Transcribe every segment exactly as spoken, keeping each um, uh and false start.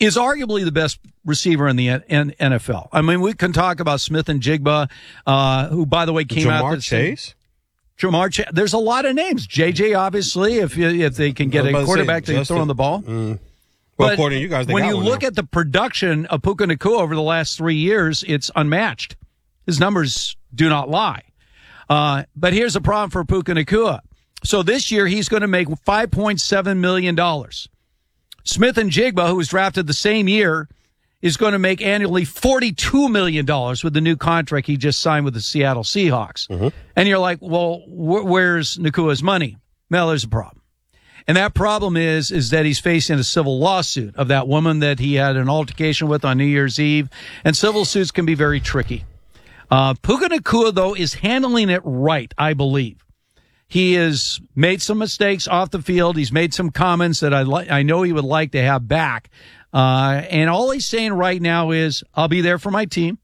is arguably the best receiver in the N F L. I mean, we can talk about Smith and Jigba, uh, who, by the way, came Jamar out. Jamar Chase? Jamar Chase. There's a lot of names. J J, obviously, if you, if they can get a quarterback to throw on the ball. Mm. Well, but according to you guys, they when got you one look now. at the production of Puka Nacua over the last three years, it's unmatched. His numbers do not lie. Uh, but here's a problem for Puka Nacua. So this year, he's going to make five point seven million dollars. Smith and Jigba, who was drafted the same year, is going to make annually forty-two million dollars with the new contract he just signed with the Seattle Seahawks. Mm-hmm. And you're like, well, wh- where's Nacua's money? Well, there's a problem. And that problem is, is that he's facing a civil lawsuit of that woman that he had an altercation with on New Year's Eve. And civil suits can be very tricky. Uh, Puka Nacua, though, is handling it right, I believe. He has made some mistakes off the field. He's made some comments that I li- I know he would like to have back. Uh, and all he's saying right now is, I'll be there for my team.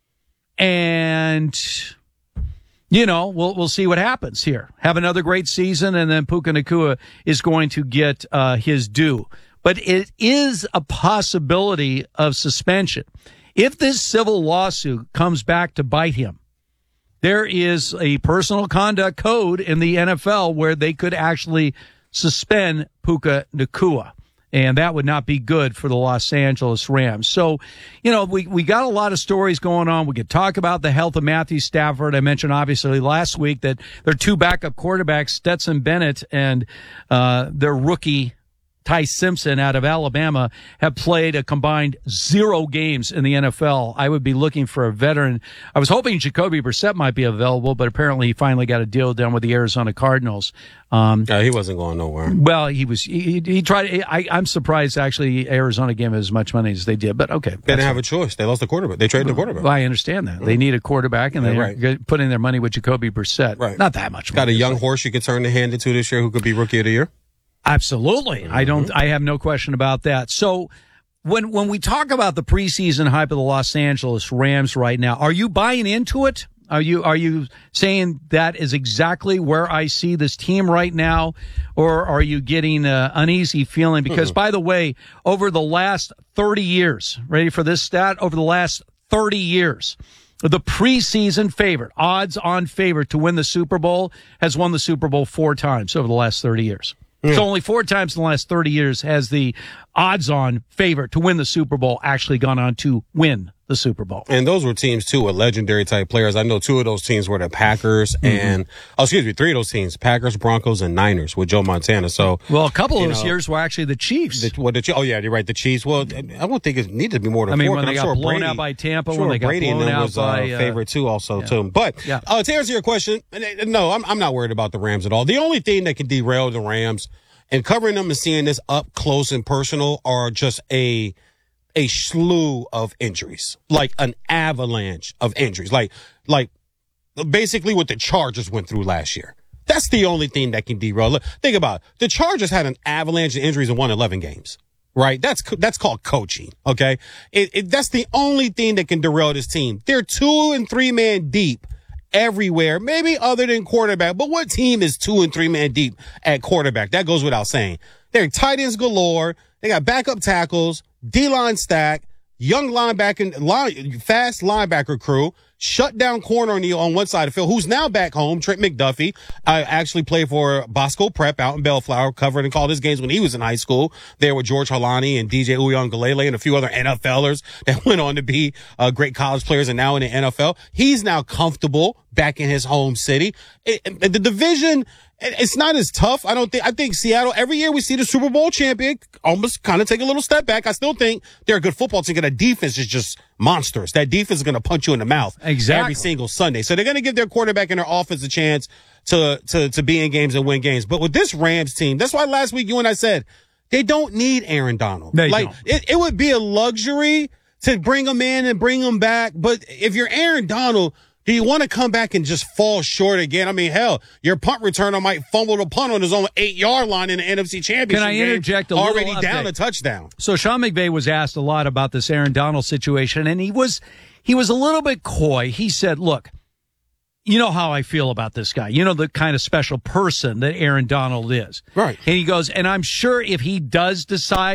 And, you know, we'll we'll see what happens here. Have another great season, and then Puka Nacua is going to get uh, his due. But it is a possibility of suspension. If this civil lawsuit comes back to bite him, there is a personal conduct code in the N F L where they could actually suspend Puka Nacua. And that would not be good for the Los Angeles Rams. So, you know, we, we got a lot of stories going on. We could talk about the health of Matthew Stafford. I mentioned, obviously, last week that their two backup quarterbacks, Stetson Bennett and uh, their rookie Ty Simpson out of Alabama, have played a combined zero games in the N F L. I would be looking for a veteran. I was hoping Jacoby Brissett might be available, but apparently he finally got a deal done with the Arizona Cardinals. Um, yeah, he wasn't going nowhere. Well, he was. He, he tried. I, I'm surprised, actually, Arizona gave him as much money as they did, but okay. They didn't have a choice. They lost the quarterback. They traded the quarterback. Well, I understand that. They need a quarterback, and Yeah, they're right. putting their money with Jacoby Brissett. Right. Not that much money. Got a young horse you could turn the hand into this year who could be Rookie of the Year? Absolutely. Mm-hmm. I don't, I have no question about that. So when, when we talk about the preseason hype of the Los Angeles Rams right now, are you buying into it? Are you, are you saying that is exactly where I see this team right now? Or are you getting an uneasy feeling? Because mm-hmm. by the way, over the last thirty years, ready for this stat? Over the last thirty years, the preseason favorite, odds on favorite to win the Super Bowl has won the Super Bowl four times over the last thirty years. So only four times in the last thirty years has the odds-on favorite to win the Super Bowl actually gone on to win the Super Bowl. And those were teams, too, with legendary-type players. I know two of those teams were the Packers mm-hmm. and, oh, excuse me, three of those teams, Packers, Broncos, and Niners with Joe Montana. So, well, a couple of those know, years were actually the Chiefs. The, well, the, oh, yeah, you're right, the Chiefs. Well, I don't think it needed to be more than I mean, four. when they got sure blown Brady, out by Tampa, sure when they got Brady blown out was, by... Uh, uh, favorite, too, also, yeah. too. But yeah. uh, to answer your question, no, I'm, I'm not worried about the Rams at all. The only thing that can derail the Rams and covering them and seeing this up close and personal are just a a slew of injuries, like an avalanche of injuries, like like basically what the Chargers went through last year. That's the only thing that can derail. Look, think about it. The Chargers had an avalanche of injuries and won eleven games, right? That's that's called coaching, okay? It, it, that's the only thing that can derail this team. They're two and three man deep everywhere, maybe other than quarterback. But what team is two and three man deep at quarterback? That goes without saying. They're tight ends galore. They got backup tackles, D-line stack, young linebacker, line, fast linebacker crew, shut down corner on the on one side of the field, who's now back home. Trent McDuffie I actually played for Bosco Prep out in Bellflower, covered and called his games when he was in high school. There with George Halani and D J Uiagalelei and a few other NFLers that went on to be uh, great college players and now in the N F L. He's now comfortable back in his home city. It, it, the division, it, it's not as tough. I don't think, I think Seattle, every year we see the Super Bowl champion almost kind of take a little step back. I still think they're a good football team. That defense is just monstrous. That defense is going to punch you in the mouth. Exactly. Every single Sunday. So they're going to give their quarterback and their offense a chance to, to, to be in games and win games. But with this Rams team, that's why last week you and I said they don't need Aaron Donald. They like don't. It, it would be a luxury to bring him in and bring him back. But if you're Aaron Donald, do you want to come back and just fall short again? I mean, hell, your punt returner might fumble the punt on his own eight yard line in the N F C Championship. Can I interject a game, little already down update? a touchdown. So Sean McVay was asked a lot about this Aaron Donald situation, and he was he was a little bit coy. He said, look, you know how I feel about this guy. You know the kind of special person that Aaron Donald is. Right. And he goes, and I'm sure if he does decide